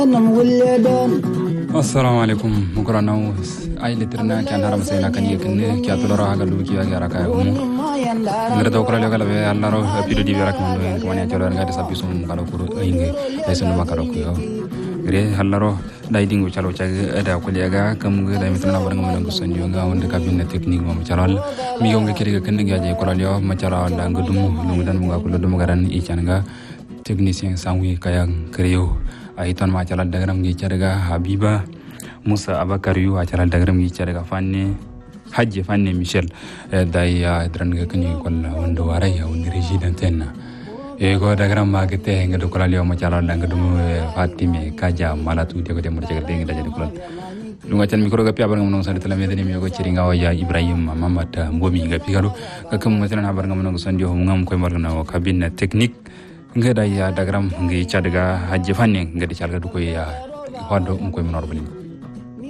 Assalamu alaikum mukurana ay litrna kan haram sayna kan yekin kya tolora haga luki ya gara kay ngara do kala kala be alla ro pido di berak mondo en woni jolo ngade sabbi sum kala ko inge esno makaro ko gre alla ro dai dingo chalo chaga ada ko liaga kam ga dai mitna war ngam ngu sonjo nga wonde cabinet technique mom charal mi yonge kiri kan nga je ko lio ma chara wala ngudum lu dan mu ga ko dum garan i changa technicien sangwi kayang kreo aitan ma chala dagaram gi charga Habiba Musa Abakar yu chala dagaram gi charga fanne Hajji fanne Michel dai dran ga kini kolla wondo waraya wondi resident tenna e go dagaram ma gete ngado kola liyo ma chala danga dum Fatime Kaja malatu de ko dem de de ngada de kola lunga tan mikro ga piabar ngam non sa tele medeni mi go ciringa waya Ibrahim Mamad Mbomi ga pigalo ka kam mo tan habar ngam non sanjo ngam koy marna o cabinet technique ngada ya dagaram ngi chadga Hajji fanne ngadi chalga du ko ya hodo koy monor bali